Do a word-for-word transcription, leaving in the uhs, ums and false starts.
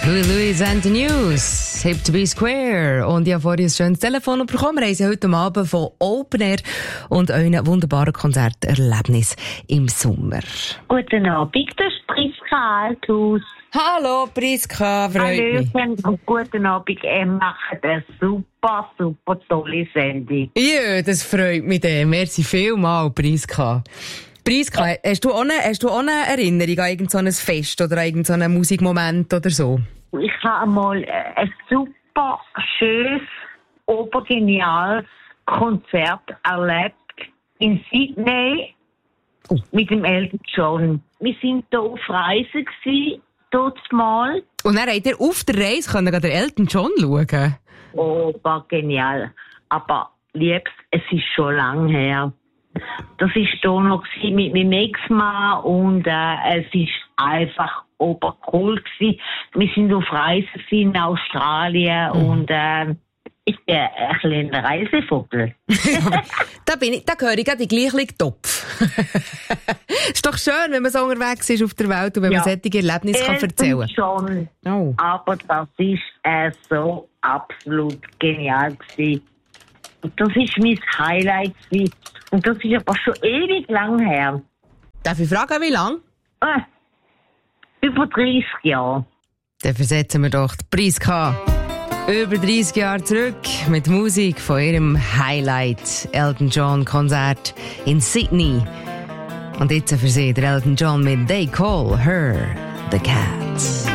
Louis Louis and the News, Hip to be Square. Und ich habe vorhin ein schönes Telefon bekommen. Wir haben heute Abend von Open Air und einem wunderbaren Konzerterlebnis im Sommer. Guten Abend, das ist Priska Althaus. Hallo Priska, freut mich. Hallöchen und guten Abend, ihr macht eine super, super tolle Sendung. Ja, das freut mich. Merci vielmals, Priska. Priska, hast du auch eine, hast du auch eine Erinnerung an irgend so ein Fest oder an irgend so einen Musikmoment oder so? Ich habe einmal ein super schönes, obergeniales Konzert erlebt in Sydney oh. mit dem Elton John. Wir waren hier auf Reise gewesen, dort mal. Und dann habt ihr auf der Reise können den Elton John schauen? Obergenial. Aber, Liebs, es ist schon lange her. Das war hier noch mit meinem Ex-Mann und äh, es war einfach obercool gewesen. Wir sind auf Reise in Australien mhm. und äh, ich bin ein kleiner Reisevogel. da bin ich, da gehöre ich gerade in den gleichen Topf. Ist doch schön, wenn man so unterwegs ist auf der Welt und wenn ja. man solche Erlebnisse kann erzählen kann. Schon, oh. aber das war äh, so absolut genial gewesen. Und das war mein Highlight gewesen. Und das ist aber schon ewig lang her. Darf ich fragen, wie lang? Äh, über dreißig Jahre. Dann versetzen wir doch die Priska über dreißig Jahre zurück mit Musik von ihrem Highlight Elton John Konzert in Sydney. Und jetzt für sie der Elton John mit They Call Her the Cat.